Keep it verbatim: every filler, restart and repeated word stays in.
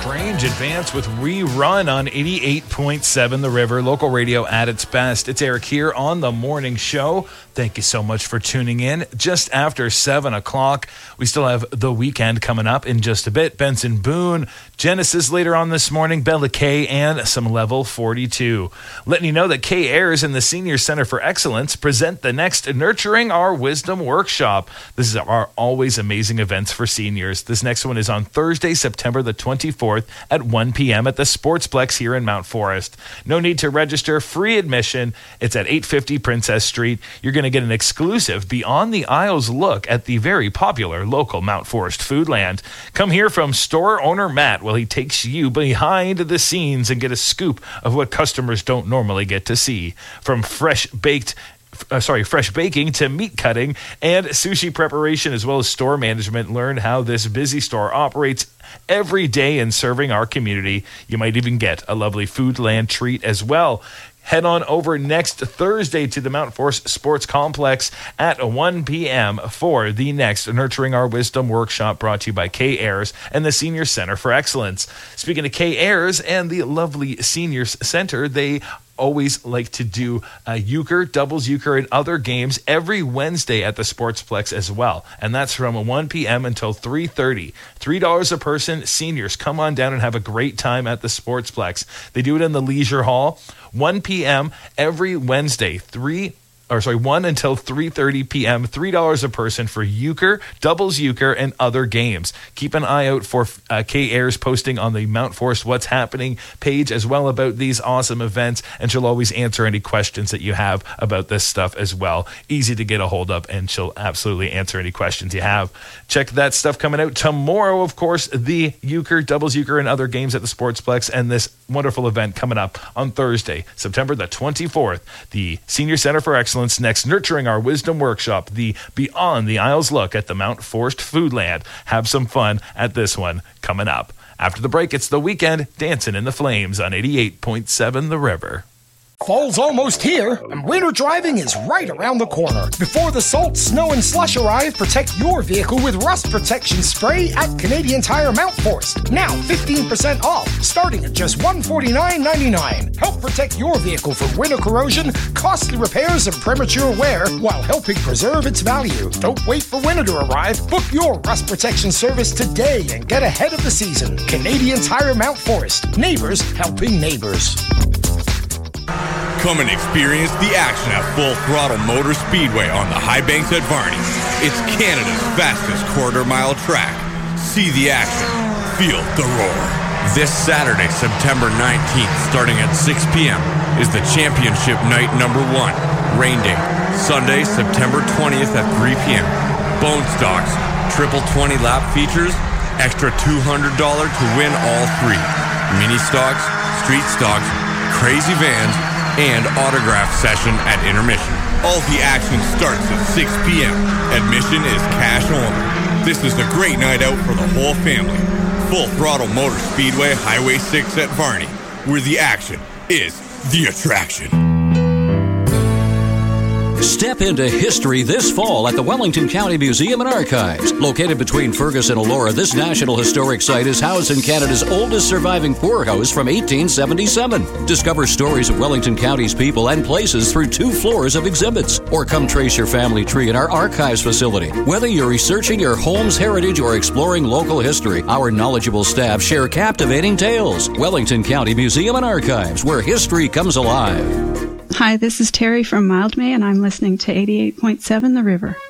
Strange Advance with Rerun on eighty-eight point seven The River, local radio at its best. It's Eric here on the morning show. Thank you so much for tuning in. Just after seven o'clock, we still have The Weekend coming up in just a bit. Benson Boone, Genesis later on this morning, Bella K, and some Level forty-two. Letting you know that K Ayers and the Senior Center for Excellence present the next Nurturing Our Wisdom workshop. This is our always amazing events for seniors. This next one is on Thursday, September the twenty-fourth at one p.m. at the Sportsplex here in Mount Forest. No need to register, free admission. It's at eight fifty Princess Street. You're going to get an exclusive Beyond the Aisles look at the very popular local Mount Forest Foodland. Come hear from store owner Matt while he takes you behind the scenes and get a scoop of what customers don't normally get to see. From fresh baked Uh, sorry, fresh baking to meat cutting and sushi preparation, as well as store management. Learn how this busy store operates every day in serving our community. You might even get a lovely Foodland treat as well. Head on over next Thursday to the Mount Forest Sports Complex at one p.m. for the next Nurturing Our Wisdom workshop, brought to you by K Ayers and the Senior Center for Excellence. Speaking of K Ayers and the lovely Seniors Center, they always like to do uh, euchre, doubles euchre, and other games every Wednesday at the Sportsplex as well. And that's from one p.m. until three thirty. three dollars a person. Seniors, come on down and have a great time at the Sportsplex. They do it in the Leisure Hall, one p.m. every Wednesday, three or sorry, one until three thirty p.m., three dollars a person for euchre, doubles euchre, and other games. Keep an eye out for uh, K Ayers posting on the Mount Forest What's Happening page as well about these awesome events, and she'll always answer any questions that you have about this stuff as well. Easy to get a hold of, and she'll absolutely answer any questions you have. Check that stuff coming out tomorrow, of course, the euchre, doubles euchre, and other games at the Sportsplex, and this wonderful event coming up on Thursday, September the twenty-fourth, the Senior Center for Excellence next Nurturing Our Wisdom workshop, the Beyond the Aisles look at the Mount Forest Foodland. Have some fun at this one coming up. After the break, it's The Weekend, Dancing in the Flames on eighty-eight point seven The River. Fall's almost here, and winter driving is right around the corner. Before the salt, snow, and slush arrive, protect your vehicle with rust protection spray at Canadian Tire Mount Forest. Now fifteen percent off, starting at just one hundred forty-nine dollars and ninety-nine cents. Help protect your vehicle from winter corrosion, costly repairs, and premature wear, while helping preserve its value. Don't wait for winter to arrive. Book your rust protection service today and get ahead of the season. Canadian Tire Mount Forest. Neighbors helping neighbors. Come and experience the action at Full Throttle Motor Speedway on the High Banks at Varney. It's Canada's fastest quarter-mile track. See the action. Feel the roar. This Saturday, September nineteenth, starting at six p.m., is the championship night number one, rain date. Sunday, September twentieth at three p.m. Bone stocks, triple twenty-lap features, extra two hundred dollars to win all three. Mini stocks, street stocks, crazy vans, and autograph session at intermission. All the action starts at six p.m. Admission is cash only. This is a great night out for the whole family. Full Throttle Motor Speedway, Highway six at Varney, where the action is the attraction. Step into history this fall at the Wellington County Museum and Archives. Located between Fergus and Elora, this National Historic Site is housed in Canada's oldest surviving poorhouse from eighteen seventy-seven. Discover stories of Wellington County's people and places through two floors of exhibits. Or come trace your family tree in our archives facility. Whether you're researching your home's heritage or exploring local history, our knowledgeable staff share captivating tales. Wellington County Museum and Archives, where history comes alive. Hi, this is Terry from Mildmay, and I'm listening to eighty-eight point seven The River.